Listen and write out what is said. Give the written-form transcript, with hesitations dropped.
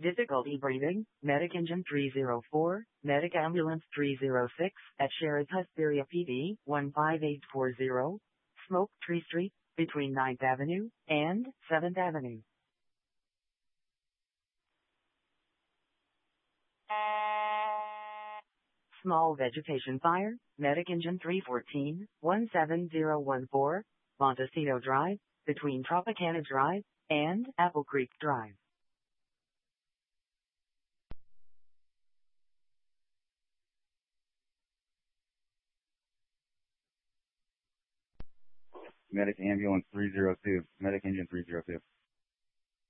Difficulty breathing, Medic Engine 304, Medic Ambulance 306, at Sheriff Hesperia PD 15840, Smoke Tree Street, between 9th Avenue and 7th Avenue. Small vegetation fire, Medic Engine 314, 17014, Montecito Drive, between Tropicana Drive and Apple Creek Drive. Medic Ambulance 302, Medic Engine 302.